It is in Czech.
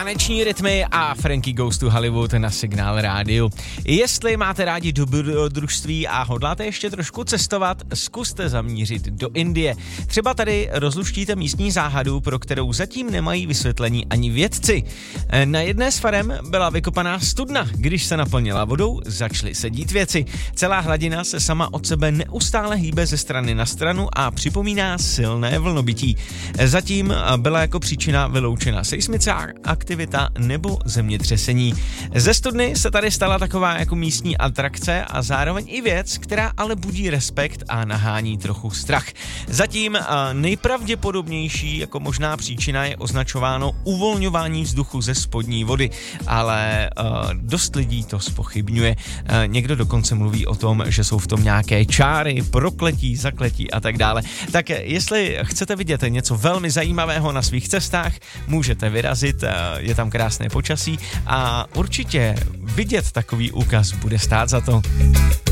taneční rytmy a Frankie Goes to Hollywood na Signál rádiu. Jestli máte rádi dobrodružství a hodláte ještě trošku cestovat, zkuste zamířit do Indie. Třeba tady rozluštíte místní záhadu, pro kterou zatím nemají vysvětlení ani vědci. Na jedné z farem byla vykopaná studna. Když se naplnila vodou, začaly se dít věci. Celá hladina se sama od sebe neustále hýbe ze strany na stranu a připomíná silné vlnobytí. Zatím byla jako příčina vyloučena seismická aktivita nebo zemětřesení. Ze studny se tady stala taková jako místní atrakce a zároveň i věc, která ale budí respekt a nahání trochu strach. Zatím nejpravděpodobnější jako možná příčina je označováno uvolňování vzduchu ze spodní vody, ale dost lidí to zpochybňuje. Někdo dokonce mluví o tom, že jsou v tom nějaké čáry, prokletí, zakletí a tak dále. Tak jestli chcete vidět něco velmi zajímavého na svých cestách, můžete vyrazit, je tam krásné počasí a určitě vidět takový úkaz bude stát za to.